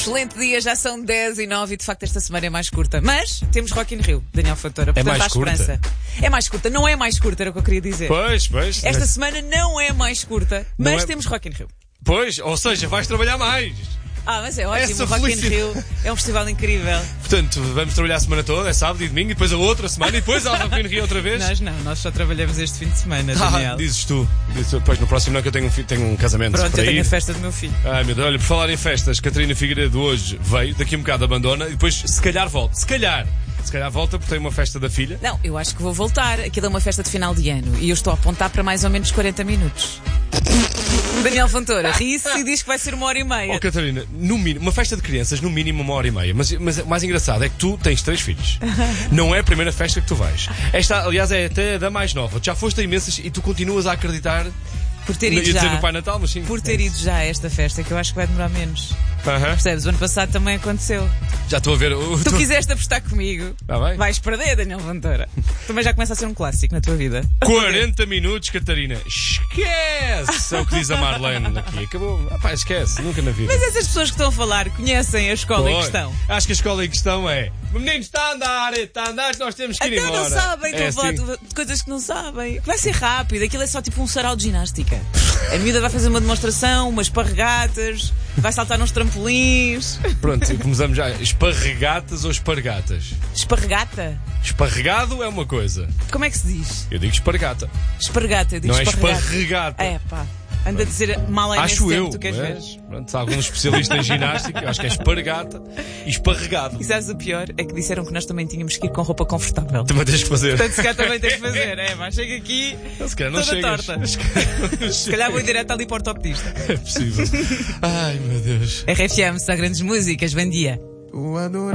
Excelente dia, já são 10h09 e de facto esta semana é mais curta. Mas temos Rock in Rio, Daniel Fontoura. Portanto, mais há esperança. É mais curta, não é mais curta, era o que eu queria dizer. Pois. Esta semana não é mais curta, mas temos Rock in Rio. Pois, ou seja, vais trabalhar mais. Mas é ótimo, Essa o Rock in felicidade. Rio é um festival incrível. Portanto, vamos trabalhar a semana toda, é sábado e domingo, e depois a outra semana, e depois há Rock in Rio outra vez. Nós só trabalhamos este fim de semana, Daniel. Dizes tu. Pois no próximo não, que eu tenho um casamento. Pronto, para eu tenho ir. a festa do meu filho. Ai meu Deus, olha, por falar em festas, Catarina Figueiredo hoje veio, daqui a um bocado abandona, e depois se calhar volta. Se calhar volta porque tem uma festa da filha. Não, eu acho que vou voltar. Aquilo é uma festa de final de ano e eu estou a apontar para mais ou menos 40 minutos. Daniel Fontoura ri-se e diz que vai ser 1h30. Oh Catarina, no mínimo, uma festa de crianças, no mínimo 1h30. Mas o mais engraçado é que tu tens 3 filhos. Não é a primeira festa que tu vais. Esta, aliás, é até a da mais nova. Tu já foste a imensas e tu continuas a acreditar. Por ter ido Ia dizer já. no Pai Natal, mas sim. Por ter ido já a esta festa, que eu acho que vai demorar menos. Aham. Percebes? O ano passado também aconteceu. Já estou a ver. Tu quiseste apostar comigo. Tá bem. Vais perder, Daniel Fontoura. Também já começa a ser um clássico na tua vida. 40 minutos, Catarina. Esquece! É o que diz a Marlene aqui. Acabou. Esquece. Nunca na vida. Mas essas pessoas que estão a falar conhecem a escola em questão. Acho que a escola em questão é: menino, está a andar, nós temos que ir Então embora. não sabem, estão É a falar assim. de coisas que não sabem. Vai ser rápido, aquilo é só tipo um sarau de ginástica. A miúda vai fazer uma demonstração, umas esparregatas, vai saltar nos trampolins. Pronto, começamos já. Esparregatas ou espargatas? Esparregata? Esparregado é uma coisa. Como é que se diz? Eu digo espargata. Esparregata, eu digo Não é esparregata. esparregata. É pá, anda a dizer mal a Acho eu. tu queres ver? Mas, pronto, há alguns especialistas em ginástica, eu acho que é espargata e esparregado. E sabes o pior? É que disseram que nós também tínhamos que ir com roupa confortável. Também tens que fazer. Portanto, se calhar também tens que fazer. Mas chega aqui Se calhar não toda chegas. torta. Se calhar vou ir direto ali para o ortopedista. É possível. Ai meu Deus. RFM, só grandes músicas. Bom dia.